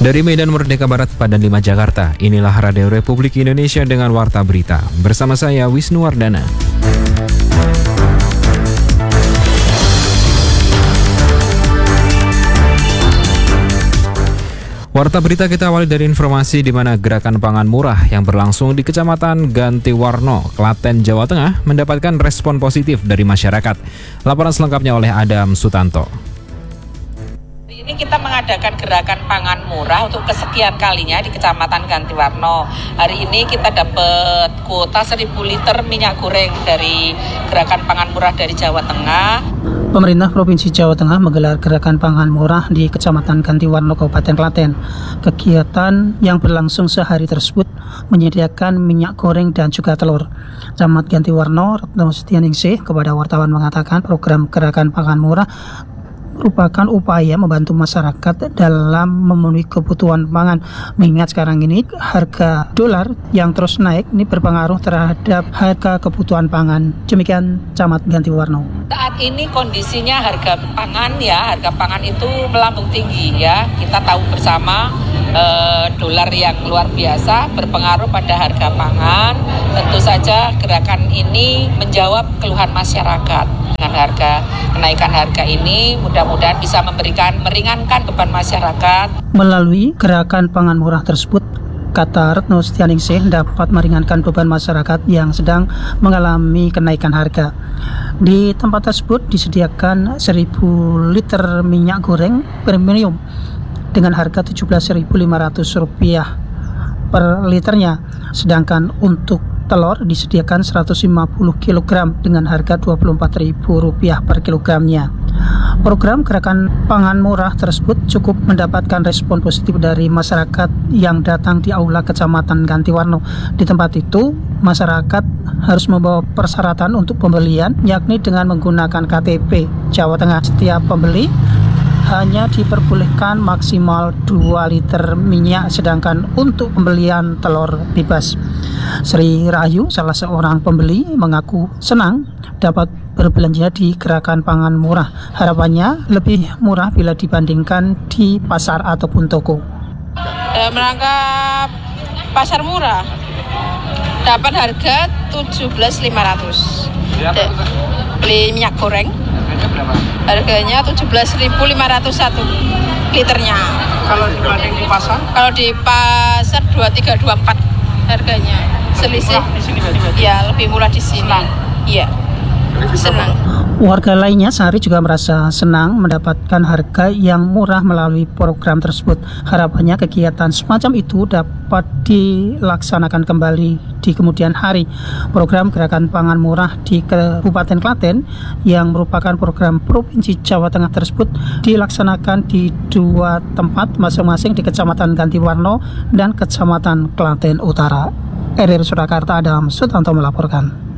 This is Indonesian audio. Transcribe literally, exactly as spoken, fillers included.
Dari Medan Merdeka Barat, Padan lima Jakarta, inilah Radio Republik Indonesia dengan Warta Berita. Bersama saya, Wisnu Wardana. Warta Berita kita awali dari informasi di mana gerakan pangan murah yang berlangsung di Kecamatan Gantiwarno, Klaten, Jawa Tengah mendapatkan respon positif dari masyarakat. Laporan selengkapnya oleh Adam Sutanto. Ini kita mengadakan gerakan pangan murah untuk kesekian kalinya di Kecamatan Gantiwarno. Hari ini kita dapat kuota seribu liter minyak goreng dari gerakan pangan murah dari Jawa Tengah. Pemerintah Provinsi Jawa Tengah menggelar gerakan pangan murah di Kecamatan Gantiwarno, Kabupaten Klaten. Kegiatan yang berlangsung sehari tersebut menyediakan minyak goreng dan juga telur. Camat Gantiwarno, Retno Setianingsih, kepada wartawan mengatakan program gerakan pangan murah merupakan upaya membantu masyarakat dalam memenuhi kebutuhan pangan, mengingat sekarang ini harga dolar yang terus naik ini berpengaruh terhadap harga kebutuhan pangan. Demikian Camat Gantiwarno. Saat ini kondisinya harga pangan ya, harga pangan itu melambung tinggi ya. Kita tahu bersama eh, dolar yang luar biasa berpengaruh pada harga pangan. Tentu saja gerakan ini menjawab keluhan masyarakat. Dengan harga kenaikan harga ini mudah-mudahan bisa memberikan meringankan beban masyarakat. Melalui gerakan pangan murah tersebut, kata Retno Setianingsih, dapat meringankan beban masyarakat yang sedang mengalami kenaikan harga. Di tempat tersebut disediakan seribu liter minyak goreng premium dengan harga tujuh belas ribu lima ratus rupiah per liternya, sedangkan untuk telur disediakan seratus lima puluh kilogram dengan harga dua puluh empat ribu rupiah per kilogramnya. Program gerakan pangan murah tersebut cukup mendapatkan respon positif dari masyarakat yang datang di aula Kecamatan Gantiwarno. Di tempat itu, masyarakat harus membawa persyaratan untuk pembelian, yakni dengan menggunakan K T P Jawa Tengah. Setiap pembeli hanya diperbolehkan maksimal dua liter minyak, sedangkan untuk pembelian telur bebas. Sri Rahayu, salah seorang pembeli, mengaku senang dapat berbelanja di gerakan pangan murah. Harapannya lebih murah bila dibandingkan di pasar ataupun toko. E, merangkap pasar murah dapat harga tujuh belas ribu lima ratus. Beli minyak goreng harganya tujuh belas ribu lima ratus satu liternya. Kalau dibanding di pasar? Kalau di pasar dua tiga dua empat harganya. Selisih di sini berarti? Ya, lebih murah di sini. Iya. Senang. Warga lainnya sehari juga merasa senang mendapatkan harga yang murah melalui program tersebut. Harapannya kegiatan semacam itu dapat dilaksanakan kembali di kemudian hari. Program gerakan pangan murah di Kabupaten Klaten yang merupakan program Provinsi Jawa Tengah tersebut dilaksanakan di dua tempat masing-masing, di Kecamatan Gantiwarno dan Kecamatan Klaten Utara. R R Surakarta, Adam Sutanto melaporkan.